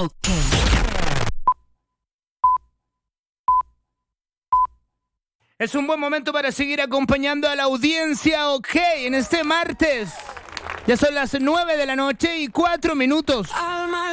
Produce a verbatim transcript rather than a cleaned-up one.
Ok. Es un buen momento para seguir acompañando a la audiencia, ok, en este martes. Ya son las nueve de la noche y cuatro minutos.